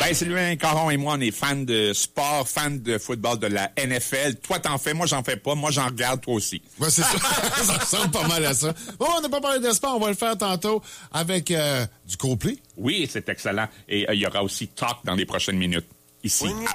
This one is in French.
Ben, Sylvain Caron et moi, on est fans de sport, fans de football, de la NFL. Toi, t'en fais, moi, j'en fais pas. Moi, j'en regarde, toi aussi. Ben, c'est ça. Ça ressemble pas mal à ça. Bon, on n'a pas parlé de sport. On va le faire tantôt avec du Coldplay. Oui, c'est excellent. Et il y aura aussi Talk dans les prochaines minutes. Ici,